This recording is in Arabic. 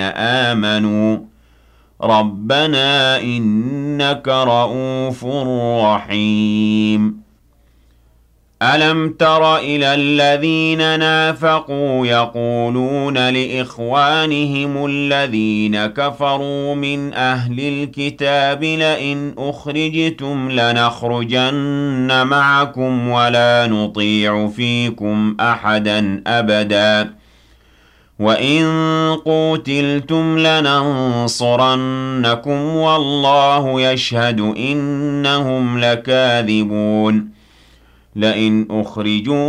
آمنوا ربنا إنك رؤوف رحيم ألم تر إلى الذين نافقوا يقولون لإخوانهم الذين كفروا من أهل الكتاب لئن أخرجتم لنخرجن معكم ولا نطيع فيكم أحدا أبدا وَإِن قُوتِلْتُمْ لَنَنصُرَنَّكُمْ وَاللَّهُ يَشْهَدُ إِنَّهُمْ لَكَاذِبُونَ لئن أخرجوا